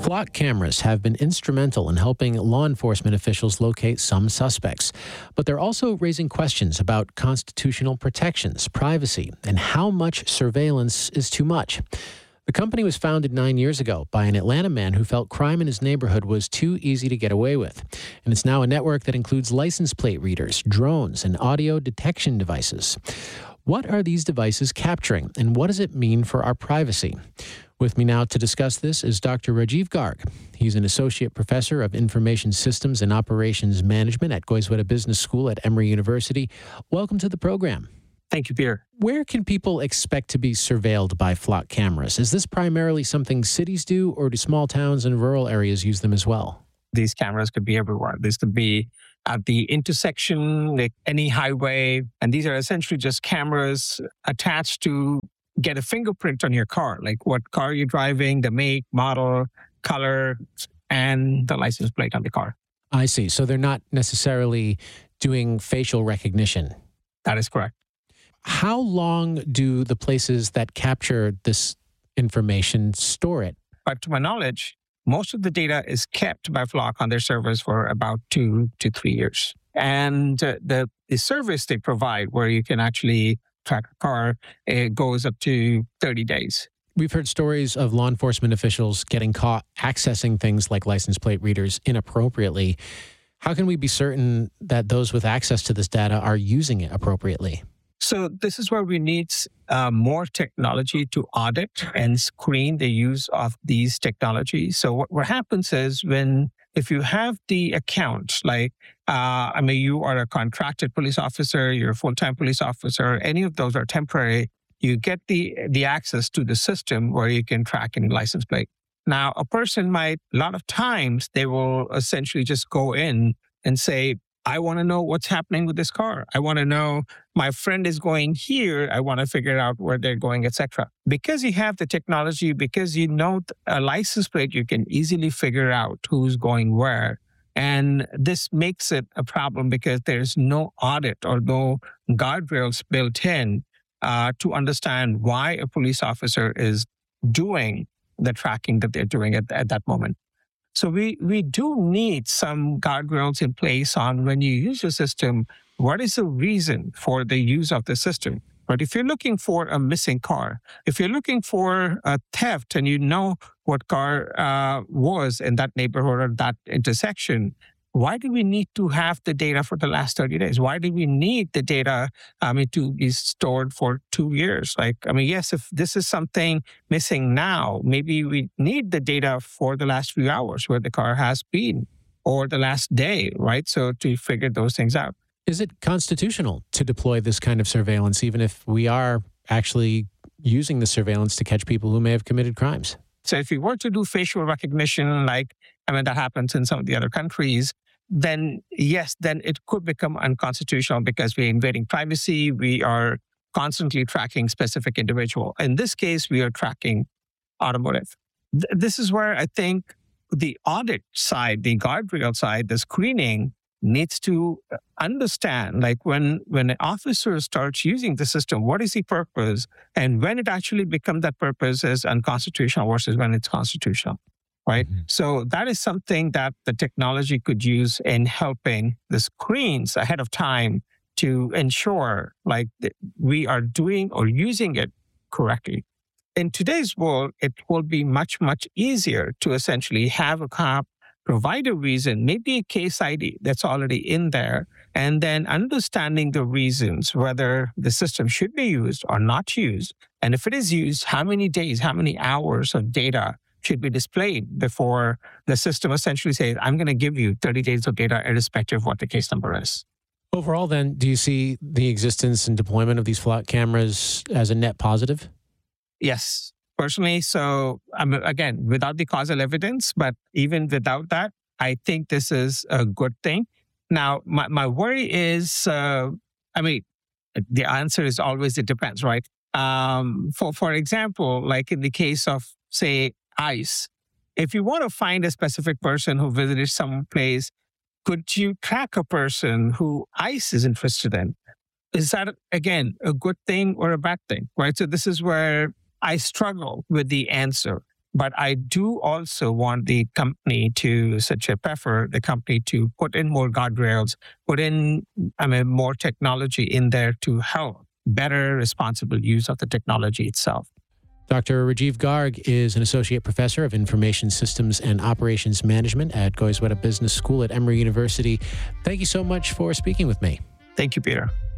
Flock cameras have been instrumental in helping law enforcement officials locate some suspects, but they're also raising questions about constitutional protections, privacy, and how much surveillance is too much. The company was founded 9 years ago by an Atlanta man who felt crime in his neighborhood was too easy to get away with. And it's now a network that includes license plate readers, drones, and audio detection devices. What are these devices capturing, and what does it mean for our privacy? With me now to discuss this is Dr. Rajiv Garg. He's an associate professor of information systems and operations management at Goizueta Business School at Emory University. Welcome to the program. Thank you, Pierre. Where can people expect to be surveilled by flock cameras? Is this primarily something cities do, or do small towns and rural areas use them as well? These cameras could be everywhere. This could be at the intersection, like any highway. And these are essentially just cameras attached to get a fingerprint on your car, like what car you're driving, the make, model, color, and the license plate on the car. I see. So they're not necessarily doing facial recognition. That is correct. How long do the places that capture this information store it? But to my knowledge, most of the data is kept by Flock on their servers for about 2 to 3 years. And the service they provide where you can actually track a car, it goes up to 30 days. We've heard stories of law enforcement officials getting caught accessing things like license plate readers inappropriately. How can we be certain that those with access to this data are using it appropriately? So this is where we need more technology to audit and screen the use of these technologies. So what happens is if you have the account, like, you are a contracted police officer, you're a full-time police officer, any of those are temporary, you get the access to the system where you can track any license plate. Now, a person a lot of times, they will essentially just go in and say, I want to know what's happening with this car. I want to know my friend is going here. I want to figure out where they're going, etc. Because you have the technology, because you know a license plate, you can easily figure out who's going where. And this makes it a problem because there's no audit or no guardrails built in to understand why a police officer is doing the tracking that they're doing at that moment. So we do need some guardrails in place on when you use the system, what is the reason for the use of the system? But if you're looking for a missing car, if you're looking for a theft and you know what car was in that neighborhood or that intersection, why do we need to have the data for the last 30 days? Why do we need the data to be stored for 2 years? Yes, if this is something missing now, maybe we need the data for the last few hours where the car has been or the last day, right? So to figure those things out. Is it constitutional to deploy this kind of surveillance, even if we are actually using the surveillance to catch people who may have committed crimes? So if we were to do facial recognition, that happens in some of the other countries, then yes, then it could become unconstitutional because we're invading privacy. We are constantly tracking specific individual. In this case, we are tracking automotive. This is where I think the audit side, the guardrail side, the screening needs to understand, when an officer starts using the system, what is the purpose? And when it actually becomes that purpose is unconstitutional versus when it's constitutional. Right. Mm-hmm. So that is something that the technology could use in helping the screens ahead of time to ensure we are doing or using it correctly. In today's world, it will be much, much easier to essentially have a cop provide a reason, maybe a case ID that's already in there, and then understanding the reasons, whether the system should be used or not used. And if it is used, how many days, how many hours of data should be displayed before the system essentially says, I'm going to give you 30 days of data irrespective of what the case number is. Overall, then, do you see the existence and deployment of these flock cameras as a net positive? Yes, personally. So again, without the causal evidence, but even without that, I think this is a good thing. Now, my worry is, the answer is always it depends, right? For example, like in the case of, say, ICE, if you want to find a specific person who visited some place, could you track a person who ICE is interested in? Is that, again, a good thing or a bad thing, right? So this is where I struggle with the answer. But I do also want the company to, prefer the company to put in more guardrails, put in, more technology in there to help better responsible use of the technology itself. Dr. Rajiv Garg is an associate professor of information systems and operations management at Goizueta Business School at Emory University. Thank you so much for speaking with me. Thank you, Peter.